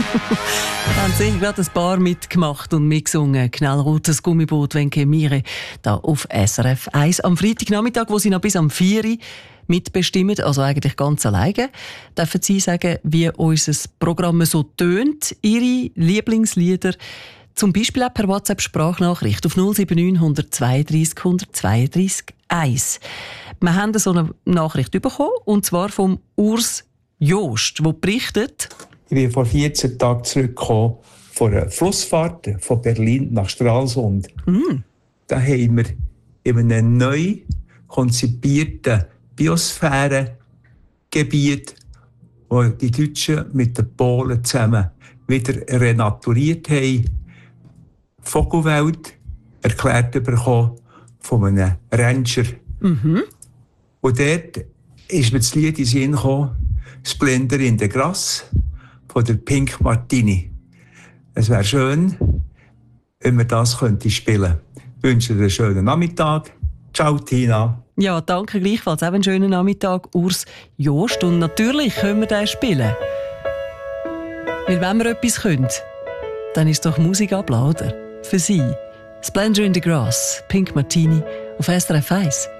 Haben sicher gerade ein paar mitgemacht und mitgesungen. Knallrotes Gummiboot, wenn Mire, da auf SRF 1 am Freitagnachmittag, wo sie noch bis am 4 Uhr mitbestimmen, also eigentlich ganz alleine. Dürfen Sie sagen, wie unser Programm so tönt, Ihre Lieblingslieder, zum Beispiel auch per WhatsApp-Sprachnachricht auf 079 132 132 1. Wir haben so eine Nachricht bekommen, und zwar vom Urs Jost, der berichtet: Ich bin vor 14 Tagen zurückgekommen von einer Flussfahrt von Berlin nach Stralsund. Da haben wir in einem neu konzipierten Biosphärengebiet, wo die Deutschen mit den Polen zusammen wieder renaturiert haben, Vogelwelt erklärt bekommen von einem Ranger. Und dort ist mir das Lied in den Sinn gekommen, «Splendor in the Grass» von der Pink Martini. Es wäre schön, wenn wir das spielen könnten. Ich wünsche dir einen schönen Nachmittag. Ciao, Tina. Ja, danke gleichfalls. Auch einen schönen Nachmittag, Urs Jost. Und natürlich können wir den spielen. Weil wenn wir etwas können, dann ist doch Musik abladen. Für Sie. «Splendor in the Grass», Pink Martini auf SRF 1.